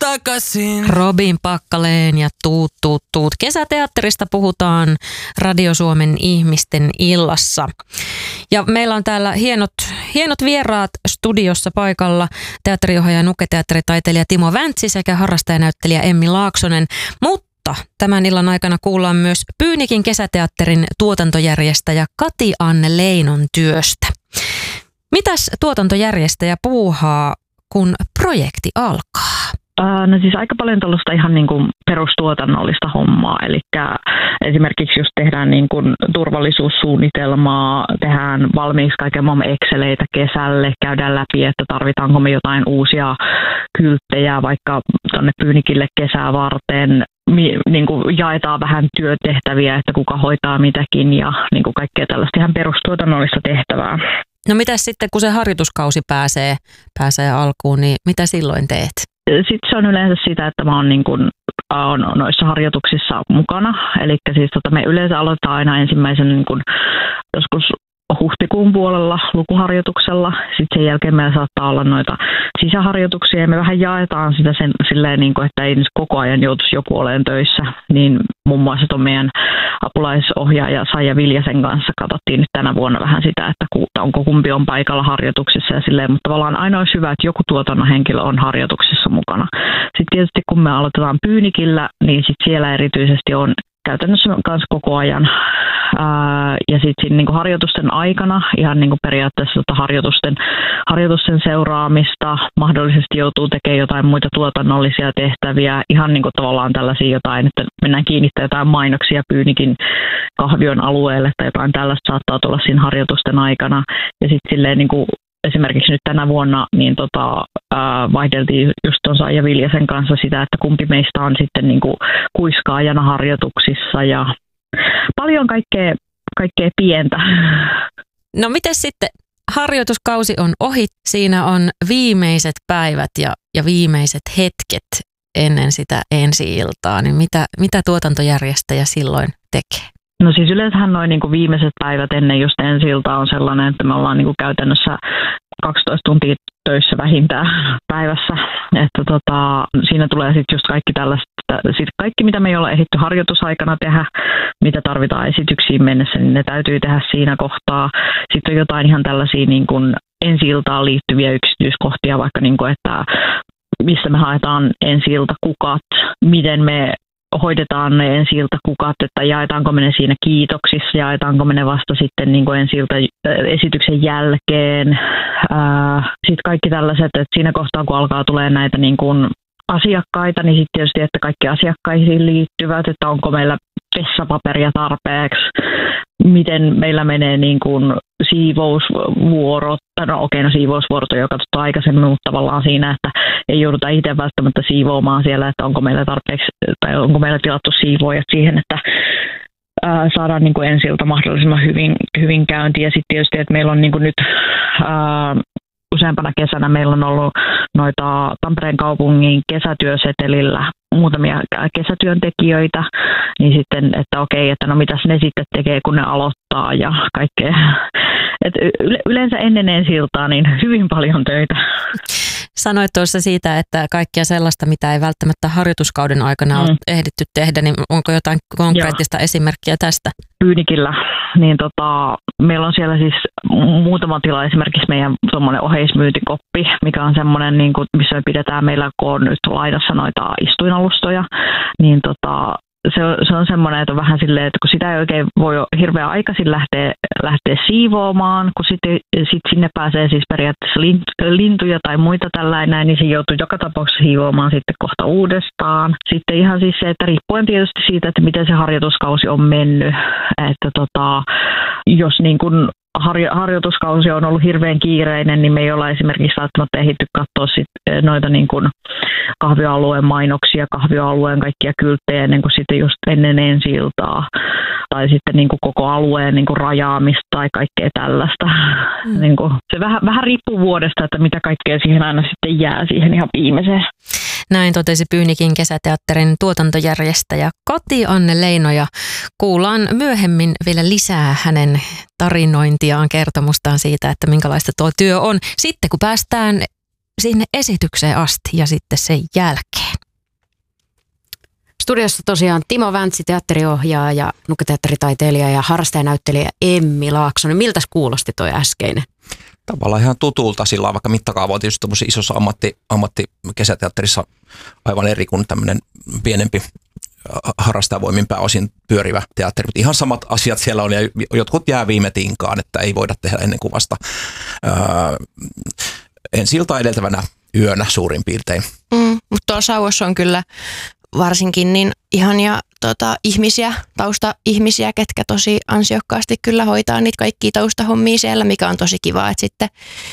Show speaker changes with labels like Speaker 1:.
Speaker 1: takaisin.
Speaker 2: Robin Packaleen ja Tuut, tuut, tuut. Kesäteatterista puhutaan Radio Suomen ihmisten illassa. Ja meillä on täällä hienot vieraat studiossa paikalla. Teatteriohjaaja ja nuketeatteritaiteilija Timo Väntsi sekä harrastajanäyttelijä Emmi Laaksonen. Mutta tämän illan aikana kuullaan myös Pyynikin kesäteatterin tuotantojärjestäjä Kati-Anne Leinon työstä. Mitäs tuotantojärjestäjä puuhaa, kun projekti alkaa?
Speaker 3: No siis aika paljon tällaista ihan niin kuin perustuotannollista hommaa, eli esimerkiksi just tehdään niin kuin turvallisuussuunnitelmaa, tehdään valmiiksi kaiken maailman Exceleitä kesälle, käydään läpi, että tarvitaanko me jotain uusia kylttejä vaikka tuonne Pyynikille kesää varten, niin kuin jaetaan vähän työtehtäviä, että kuka hoitaa mitäkin ja niin kuin kaikkea tällaista ihan perustuotannollista tehtävää.
Speaker 2: No mitäs sitten, kun se harjoituskausi pääsee alkuun, niin mitä silloin teet?
Speaker 3: Sitten se on yleensä sitä, että mä oon niin kuin, on noissa harjoituksissa mukana. Eli siis me yleensä aloitetaan aina ensimmäisen niin kuin, joskus huhtikuun puolella lukuharjoituksella. Sitten sen jälkeen meillä saattaa olla noita sisäharjoituksia ja me vähän jaetaan sitä silleen, niin kuin, että ei koko ajan joutuisi joku olemaan töissä. Niin muun muassa tuon meidän apulaisohjaaja Saija Viljasen kanssa katsottiin nyt tänä vuonna vähän sitä, että onko kumpi on paikalla harjoituksissa ja silleen, mutta tavallaan aina olisi hyvä, että joku tuotannon henkilö on harjoituksissa mukana. Sitten tietysti kun me aloitetaan Pyynikillä, niin sitten siellä erityisesti on käytännössä myös koko ajan. Ja sitten niin harjoitusten aikana ihan niin kuin periaatteessa harjoitusten seuraamista, mahdollisesti joutuu tekemään jotain muita tuotannollisia tehtäviä, ihan niin kuin tavallaan tällaisia jotain, että mennään kiinnittämään jotain mainoksia Pyynikin kahvion alueelle tai jotain tällaista saattaa tulla siinä harjoitusten aikana. Ja sitten silleen niin kuin esimerkiksi nyt tänä vuonna niin vaihdeltiin just tuon Saija Viljasen kanssa sitä, että kumpi meistä on sitten niin kuin kuiskaajana harjoituksissa ja paljon kaikkea pientä.
Speaker 2: No miten sitten harjoituskausi on ohi, siinä on viimeiset päivät ja viimeiset hetket ennen sitä ensi-iltaa, niin mitä tuotantojärjestäjä silloin tekee?
Speaker 3: No siis yleensähän noin niin kuin viimeiset päivät ennen just ensi-iltaa on sellainen, että me ollaan niin kuin käytännössä 12 tuntia töissä vähintään päivässä. Että siinä tulee sitten just kaikki tällaista, kaikki mitä me ei olla ehditty harjoitusaikana tehdä, mitä tarvitaan esityksiin mennessä, niin ne täytyy tehdä siinä kohtaa. Sitten on jotain ihan tällaisia niin kuin ensi-iltaan liittyviä yksityiskohtia, vaikka niin kuin, että missä me haetaan ensi-iltakukat, miten me hoidetaan ne ensi-iltakukat, että jaetaanko me ne siinä kiitoksissa, jaetaanko me ne vasta sitten niin kuin esityksen jälkeen. Sitten kaikki tällaiset, että siinä kohtaa kun alkaa tulee näitä niin kuin asiakkaita, niin sitten tietysti, että kaikki asiakkaisiin liittyvät, että onko meillä vessapaperia tarpeeksi, miten meillä menee niin kuin siivousvuorot, siivousvuorot on jo katsottu aikaisemmin, mutta tavallaan siinä, että ei jouduta itse välttämättä siivoamaan siellä, että onko meillä tarpeeksi, tai onko meillä tilattu siivoojat siihen, että saadaan niin kuin ensi-ilta mahdollisimman hyvin käyntiin. Ja sitten tietysti, että meillä on niin kuin nyt useampana kesänä meillä on ollut noita Tampereen kaupungin kesätyösetelillä muutamia kesätyöntekijöitä, niin sitten, että okei, että no mitäs ne sitten tekee, kun ne aloittaa ja kaikkea. Et yleensä ennen ensi-iltaa niin hyvin paljon töitä.
Speaker 2: Sanoit tuossa siitä, että kaikkea sellaista, mitä ei välttämättä harjoituskauden aikana ole ehditty tehdä, niin onko jotain konkreettista esimerkkiä tästä?
Speaker 3: Pyynikillä, niin meillä on siellä siis muutama tila, esimerkiksi meidän semmoinen oheismyyntikoppi, mikä on semmoinen, niin kuin, missä me pidetään meillä, kun on nyt laidassa noita istuinalustoja, niin se on semmoinen, että on vähän silleen, että kun sitä ei oikein voi hirveän aikaisin lähteä siivoamaan, kun sitten sinne pääsee siis periaatteessa lintuja tai muita tällainen, niin se joutuu joka tapauksessa siivoamaan sitten kohta uudestaan. Sitten ihan siis se, että riippuen tietysti siitä, että miten se harjoituskausi on mennyt, että jos niin kuin harjoituskausi on ollut hirveän kiireinen, niin me ei olla esimerkiksi välttämättä ehditty katsoa sit noita niin kuin kahvioalueen mainoksia, kahvioalueen kaikkia kylttejä ennen kuin sitten just ennen ensi-iltaa. Tai sitten niin kuin koko alueen niin kuin rajaamista tai kaikkea tällaista. Niin kuin, se vähän riippuu vuodesta, että mitä kaikkea siihen aina sitten jää siihen ihan viimeiseen.
Speaker 2: Näin totesi Pyynikin kesäteatterin tuotantojärjestäjä Kati-Anne Leino, ja kuullaan myöhemmin vielä lisää hänen tarinointiaan, kertomustaan siitä, että minkälaista tuo työ on sitten, kun päästään sinne esitykseen asti ja sitten sen jälkeen.
Speaker 1: Studiossa tosiaan Timo Väntsi, teatteriohjaaja ja nukketeatteritaiteilija ja harrastajanäyttelijä Emmi Laaksonen. Miltäs kuulosti toi äskeinen?
Speaker 4: Tavallaan ihan tutulta sillä on, vaikka mittakaava on tietysti tämmöisessä isossa ammattikesäteatterissa aivan eri kuin tämmöinen pienempi harrastajavoimin pääosin pyörivä teatteri. Mutta ihan samat asiat siellä on ja jotkut jää viime tinkaan, että ei voida tehdä ennen kuin vasta ensi iltaa edeltävänä yönä suurin piirtein.
Speaker 5: Mutta tuolla Sauvossa on kyllä varsinkin niin ihania ihmisiä, taustaihmisiä, ketkä tosi ansiokkaasti kyllä hoitaa niitä kaikkia taustahommia siellä, mikä on tosi kiva, että sitten